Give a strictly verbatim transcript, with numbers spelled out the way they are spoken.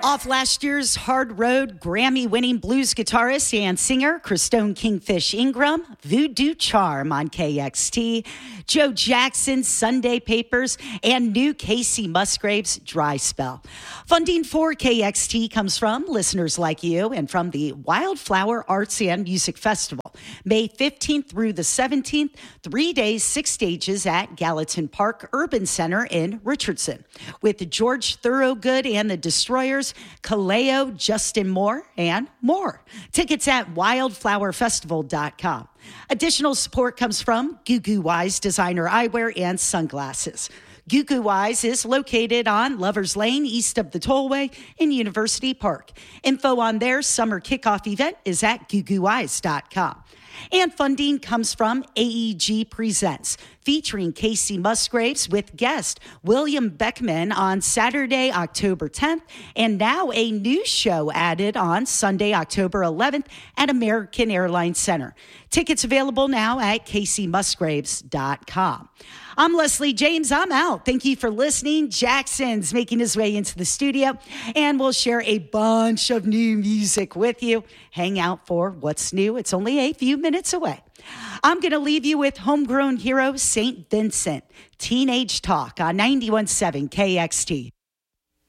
Off last year's Hard Road, Grammy-winning blues guitarist and singer Christone Kingfish Ingram, Voodoo Charm on K X T, Joe Jackson's Sunday Papers, and new Casey Musgraves' Dry Spell. Funding for K X T comes from listeners like you and from the Wildflower Arts and Music Festival. May fifteenth through the seventeenth, three days, six stages at Gallatin Park Urban Center in Richardson. With George Thorogood and the Destroyers, Kaleo, Justin Moore, and more. Tickets at wildflower festival dot com. Additional support comes from Goo Goo Wise Designer Eyewear and Sunglasses. Goo Goo Wise is located on Lovers Lane, east of the Tollway in University Park. Info on their summer kickoff event is at goo goo wise dot com. And funding comes from A E G Presents, featuring Casey Musgraves with guest William Beckman on Saturday, October tenth, and now a new show added on Sunday, October eleventh at American Airlines Center. Tickets available now at casey musgraves dot com. I'm Leslie James. I'm out. Thank you for listening. Jackson's making his way into the studio, and we'll share a bunch of new music with you. Hang out for what's new. It's only a few minutes away. I'm going to leave you with homegrown hero Saint Vincent, Teenage Talk on ninety-one point seven K X T.